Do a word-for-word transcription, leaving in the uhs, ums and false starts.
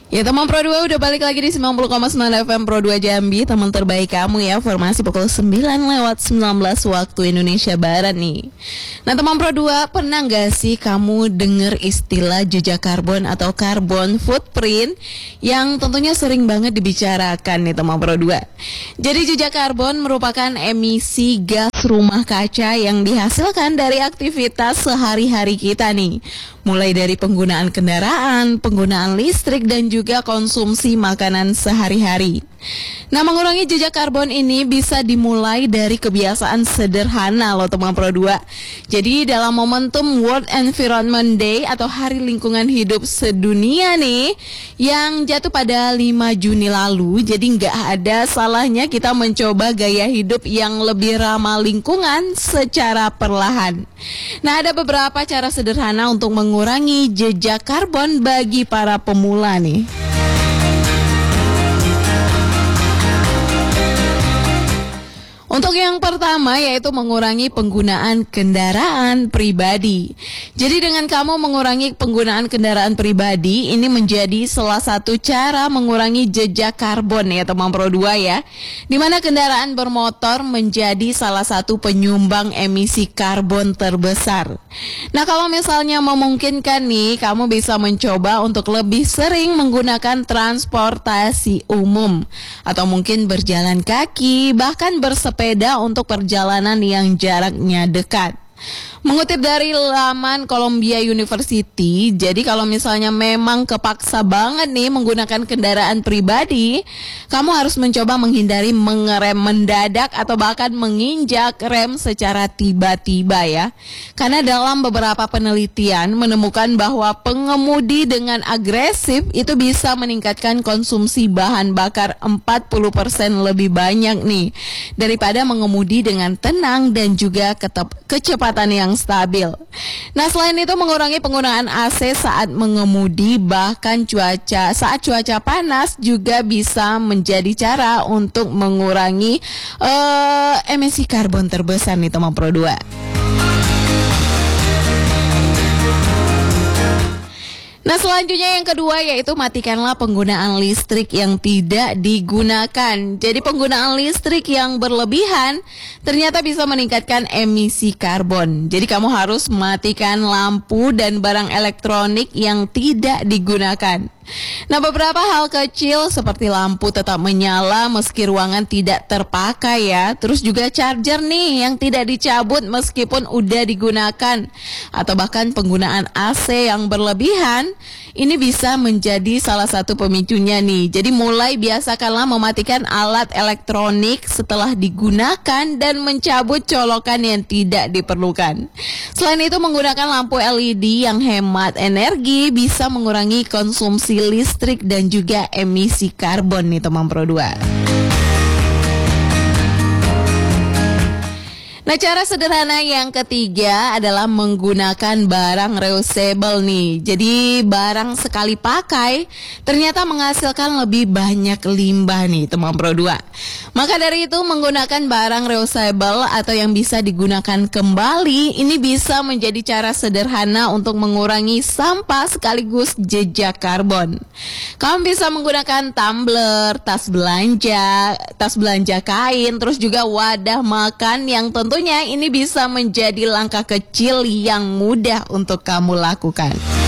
Ya teman Pro dua udah balik lagi di sembilan puluh koma sembilan F M Pro dua Jambi. Teman terbaik kamu ya, formasi pukul sembilan lewat sembilan belas waktu Indonesia Barat nih. Nah teman Pro dua, pernah gak sih kamu dengar istilah jejak karbon atau carbon footprint yang tentunya sering banget dibicarakan nih teman Pro dua. Jadi jejak karbon merupakan emisi gas rumah kaca yang dihasilkan dari aktivitas sehari-hari kita nih. Mulai dari penggunaan kendaraan, penggunaan listrik, dan juga konsumsi makanan sehari-hari. Nah, mengurangi jejak karbon ini bisa dimulai dari kebiasaan sederhana loh teman Pro dua. Jadi dalam momentum World Environment Day atau Hari Lingkungan Hidup Sedunia nih, yang jatuh pada lima Juni lalu, jadi nggak ada salahnya kita mencoba gaya hidup yang lebih ramah lingkungan secara perlahan. Nah, ada beberapa cara sederhana untuk mengurangi jejak karbon bagi para pemula nih. Untuk yang pertama yaitu mengurangi penggunaan kendaraan pribadi. Jadi dengan kamu mengurangi penggunaan kendaraan pribadi, ini menjadi salah satu cara mengurangi jejak karbon ya teman Pro dua ya. Dimana kendaraan bermotor menjadi salah satu penyumbang emisi karbon terbesar. Nah kalau misalnya memungkinkan nih, kamu bisa mencoba untuk lebih sering menggunakan transportasi umum. Atau mungkin berjalan kaki, bahkan bersepeda untuk perjalanan yang jaraknya dekat. Mengutip dari laman Columbia University, jadi kalau misalnya memang kepaksa banget nih menggunakan kendaraan pribadi, kamu harus mencoba menghindari mengerem mendadak atau bahkan menginjak rem secara tiba-tiba ya. Karena dalam beberapa penelitian menemukan bahwa pengemudi dengan agresif itu bisa meningkatkan konsumsi bahan bakar empat puluh persen lebih banyak nih daripada mengemudi dengan tenang dan juga ketep- kecepatan yang stabil. Nah selain itu mengurangi penggunaan A C saat mengemudi, bahkan cuaca saat cuaca panas juga bisa menjadi cara untuk mengurangi uh, emisi karbon terbesar nih teman Pro dua. Nah selanjutnya yang kedua yaitu matikanlah penggunaan listrik yang tidak digunakan. Jadi penggunaan listrik yang berlebihan ternyata bisa meningkatkan emisi karbon. Jadi kamu harus matikan lampu dan barang elektronik yang tidak digunakan. Nah beberapa hal kecil seperti lampu tetap menyala meski ruangan tidak terpakai ya. Terus juga charger nih yang tidak dicabut meskipun udah digunakan. Atau bahkan penggunaan A C yang berlebihan, ini bisa menjadi salah satu pemicunya nih. Jadi mulai biasakanlah mematikan alat elektronik setelah digunakan dan mencabut colokan yang tidak diperlukan. Selain itu menggunakan lampu L E D yang hemat energi bisa mengurangi konsumsi listrik dan juga emisi karbon nih teman Pro dua. Nah cara sederhana yang ketiga adalah menggunakan barang reusable nih. Jadi barang sekali pakai ternyata menghasilkan lebih banyak limbah nih teman Pro dua. Maka dari itu menggunakan barang reusable atau yang bisa digunakan kembali, ini bisa menjadi cara sederhana untuk mengurangi sampah sekaligus jejak karbon. Kamu bisa menggunakan tumbler, tas belanja, tas belanja kain, terus juga wadah makan yang tentu Tentunya ini bisa menjadi langkah kecil yang mudah untuk kamu lakukan.